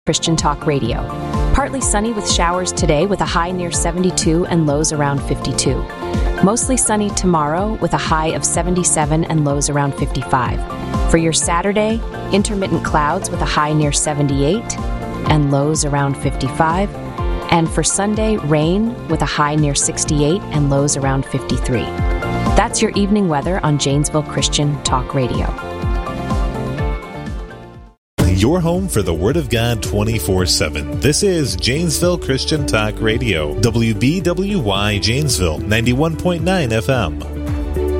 Christian Talk Radio. Partly sunny with showers today with a high near 72 and lows around 52. Mostly sunny tomorrow with a high of 77 and lows around 55. For your Saturday, intermittent clouds with a high near 78 and lows around 55. And for Sunday, rain with a high near 68 and lows around 53. That's your evening weather on Janesville Christian Talk Radio. Your home for the Word of God 24/7. This is Janesville Christian Talk Radio. WBWY Janesville, 91.9 FM.